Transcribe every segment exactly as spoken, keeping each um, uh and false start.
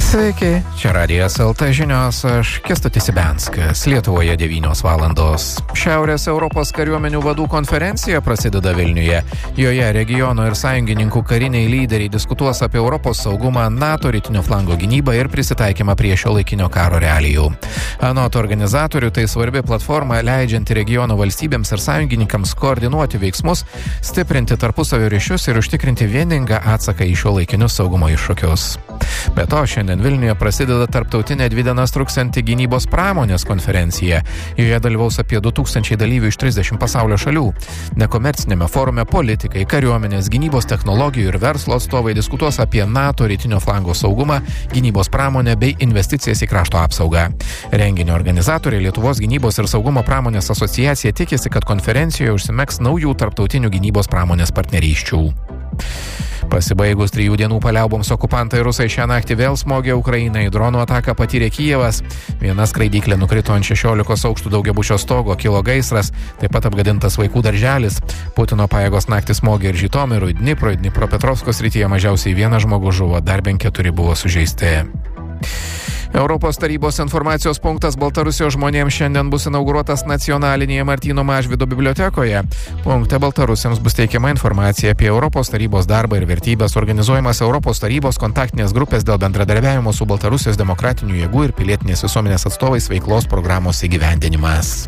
Sveiki, čia Radijas L T žinios, aš Kęstutis Ibenskas, Lietuvoje devynios valandos. Šiaurės Europos kariuomenių vadų konferencija prasideda Vilniuje. Joje regiono ir sąjungininkų kariniai lyderiai diskutuos apie Europos saugumą, NATO rytinio flango gynybą ir prisitaikymą prie šiuolaikinio karo realijų. Anot organizatorių, tai svarbi platforma leidžianti regiono valstybėms ir sąjungininkams koordinuoti veiksmus, stiprinti tarpusavio ryšius ir užtikrinti vieningą atsaką į šiuolaikinius saugumo iššūkius. Be to, šiandien Vilniuje prasideda tarptautinė dvi dienas truksianti gynybos pramonės konferencija. Joje dalyvaus apie du tūkstančiai dalyvių iš trisdešimt pasaulio šalių. Nekomercinėme forume politikai, kariuomenės, gynybos technologijų ir verslo atstovai diskutuos apie NATO rytinio flango saugumą, gynybos pramonę bei investicijas į krašto apsaugą. Renginio organizatoriai Lietuvos gynybos ir saugumo pramonės asociacija tikisi, kad konferencijoje užsimegs naujų tarptautinių gynybos pramonės partnerysčių. Pasibaigus trijų dienų paliauboms okupantai rusai šią naktį vėl smogė Ukrainai. Dronų ataką patyrė Kijevas. Viena skraidyklė nukrito ant šešiolikos aukštų daugiabučio stogo, kilo gaisras, taip pat apgadintas vaikų darželis. Putino pajėgos naktį smogė ir Žitomirui, Dniprui, Dnipropetrovsko srityje mažiausiai vienas žmogus žuvo, dar bent keturi buvo sužeisti. Europos tarybos informacijos punktas Baltarusijos žmonėms šiandien bus inauguruotas nacionalinėje Martyno Mažvydo bibliotekoje. Punkte baltarusiams bus teikiama informacija apie Europos tarybos darbą ir vertybės, organizuojamas Europos tarybos kontaktinės grupės dėl bendradarbiavimo su Baltarusijos demokratinių jėgų ir pilietinės visuomenės atstovais veiklos programos įgyvendinimas.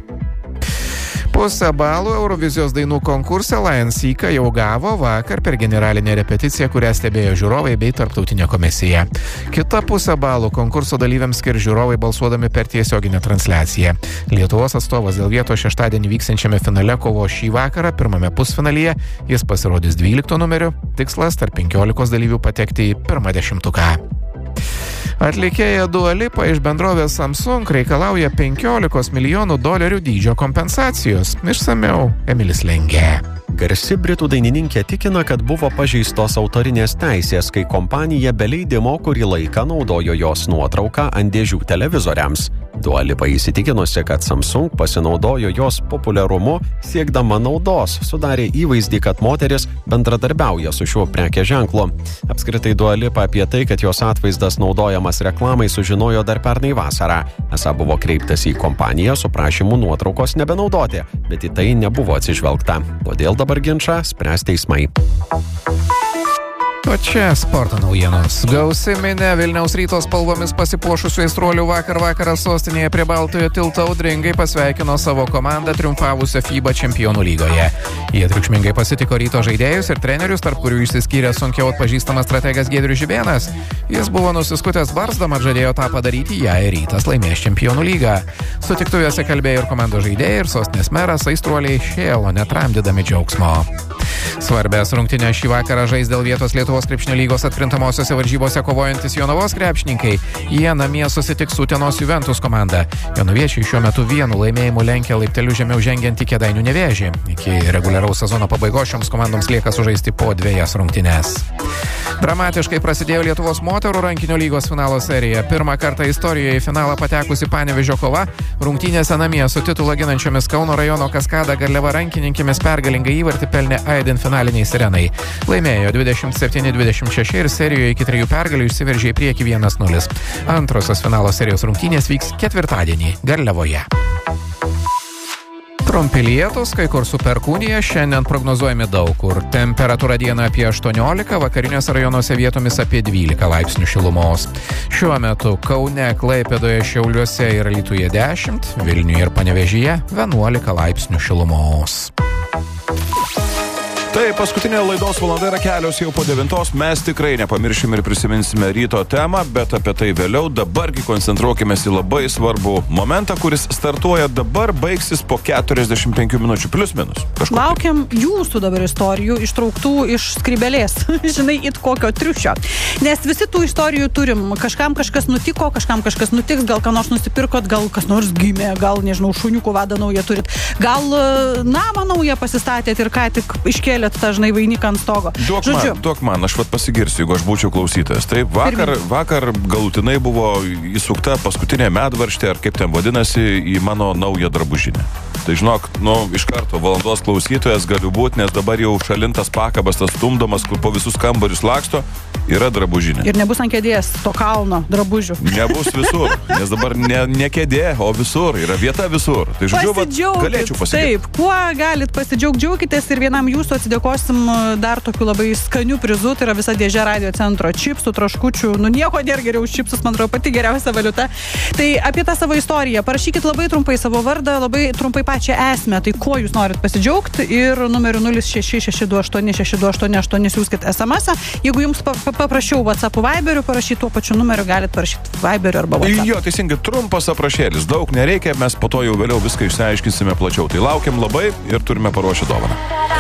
Pusę balų Eurovizijos dainų konkurse Lion Seeka jau gavo vakar per generalinę repeticiją, kurią stebėjo žiūrovai bei tarptautinė komisija. Kita pusę balų konkurso dalyviams skirs žiūrovai balsuodami per tiesioginę transliaciją. Lietuvos atstovas dėl vietos šeštadienį vyksiančiame finale kovo šį vakarą, pirmame pusfinalyje. Jis pasirodys dvylikto numeriu. Tikslas tarp penkiolikos dalyvių patekti į pirmą dešimtuką. Atlikėja Dua Lipa iš bendrovės Samsung reikalauja penkiolikos milijonų dolerių dydžio kompensacijos. Išsamiau Emilis Lengė. Garsi britų dainininkė tikina, kad buvo pažeistos autorinės teisės, kai kompanija be leidimo kurį laiką naudojo jos nuotrauką ant dėžių televizoriams. Dua Lipa įsitikinusi, kad Samsung pasinaudojo jos populiarumu siekdama naudos, sudarė įvaizdį, kad moteris bendradarbiauja su šiuo prekės ženklu. Apskritai Dua Lipa apie tai, kad jos atvaizdas naudojamas reklamai, sužinojo dar pernai vasarą. Esą buvo kreiptas į kompaniją su prašymu nuotraukos nebenaudoti, bet į tai nebuvo atsižvelgta. Todėl dabar ginčą spręs teismai. O čia sporto naujienos. Gausi minia Vilniaus Ryto spalvomis pasipuošusių aistruolių vakar vakarą sostinėje prie Baltojo tilto audringai pasveikino savo komandą triumfavusią FIBA čempionų lygoje. Jie triukšmingai pasitiko Ryto žaidėjus ir trenerius, tarp kurių išsiskyrė sunkiau atpažįstamas strategas Giedrius Žibėnas. Jis buvo nusiskutęs barzdą, žadėjo tą padaryti, jei Rytas laimės čempionų lygą. Sutiktuvėse kalbėjo ir komandos žaidėjai, ir sostinės meras, aistruoliai šėlo, netramdydami džiaugsmo. Svarbės rungtynės šį vakarą žais dėl vietos Lietuvos krepšinio lygos atkrintamosiose varžybose kovojantis Jonavos krepšininkai. Jie namie susitiks su Utenos Juventus komanda. Jonaviečiai šiuo metu vienu laimėjimu lenkia laipteliu žemiau žengiant į Kėdainių Nevėžį. Iki reguliaraus sezono pabaigos šioms komandoms lieka sužaisti po dvejas rungtynes. Dramatiškai prasidėjo Lietuvos moterų rankinio lygos finalo serija. Pirmą kartą istorijoje į finalą patekusi Panevėžio kova. Rungtynėse namie su titulą ginančiomis Kauno rajono Kaskada Garliava rankininkėmis pergalingą įvartį pelnė Aidin finaliniai Sirenai. Laimėjo dvidešimt septyni dvidešimt šeši ir serijoje iki trijų pergalių išsiveržė į priekį vienas nulis. Antrosios finalo serijos rungtynės vyks ketvirtadienį Garliavoje. Trumpi lietūs, kai kur su perkūnija, šiandien prognozuojami daug kur. Temperatūra dieną apie aštuoniolika, vakariniuose rajonuose vietomis apie dvylika laipsnių šilumos. Šiuo metu Kaune, Klaipėdoje, Šiauliuose ir Alytuje dešimt, Vilniuje ir Panevėžyje vienuolika laipsnių šilumos. Tai paskutinė laidos valanda yra kelios jau po devintos. Mes tikrai nepamiršime ir prisiminsime ryto temą, bet apie tai vėliau. Dabargi koncentruokimės į labai svarbų momentą, kuris startuoja dabar, baigsis po keturiasdešimt penkių minučių, plius minus. Kažkur. Laukiam jūsų dabar istorijų ištrauktų iš skrybelės. Žinai, it kokio triušio. Nes visi tų istorijų turim. Kažkam kažkas nutiko, kažkam kažkas nutiks, gal ką nors nusipirkot, gal kas nors gimė, gal, nežinau, šuniukų vadą naują turit. Gal namą naują pasistatėt ir ką tik iškėlėt dažnai vainiką ant stogo. Duok man, duok man, aš vat pasigirsiu, jeigu aš būčiau klausytojas. Taip, vakar, vakar galutinai buvo įsukta paskutinė medvarštė, ar kaip ten vadinasi, į mano naują drabužinę. Tai žinok, nu, iš karto valandos klausytojas galiu būti, nes dabar jau šalintas pakabas, tas stumdomas, kur po visus kambarius laksto. yra drabužinė. Ir nebus ant kėdės to kalno drabužių. Nebus visur, nes dabar ne, ne kėdė, o visur, yra vieta visur. Tai žodžiu, va, galėčiau pasidžiaugti. Taip, kuo galit pasidžiaugti, džiaukitės ir vienam jūsų atsidėkosim dar tokių labai skanių prizų, tai yra visa dėžė Radio Centro čipsų, traškučių, nu nieko nėra geriau už čipsus, man atrodo, pati geriausia valiuta. Tai apie tą savo istoriją, parašykit labai trumpai savo vardą, labai trumpai pačią esmę, tai kuo jūs norit pasidžiaugti ir numeriu nulis šeši šeši du aštuoni šeši du aštuoni aštuoni siųskit es em esą. Jeigu jums paprašiau WhatsApp Viberiu parašyti tuo pačiu numeriu, galit parašyti Viberiu arba WhatsApp. Jo, teisingai, trumpas aprašėlis, daug nereikia, mes po to jau vėliau viską išsiaiškinsime plačiau. Tai laukiam labai ir turime paruošę dovaną.